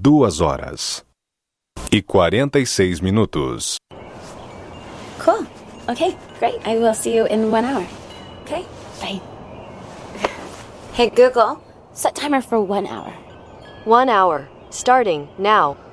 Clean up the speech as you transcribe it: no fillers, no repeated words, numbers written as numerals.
2 horas e 46 minutos. Cool. Okay, great. I will see you in 1 hour. Okay, bye. Hey, Google, set timer for 1 hour. 1 hour, starting now.